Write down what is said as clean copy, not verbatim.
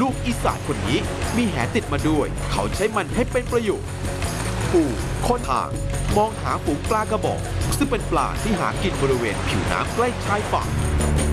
ลูกอีสานคนนี้มีแหติดมาด้วยเขาใช้มันให้เป็นประโยชน์ปู่ค้นทางมองหาฝูงปลากระบอกซึ่งเป็นปลาที่หากินบริเวณผิวน้ำใกล้ชายฝั่ง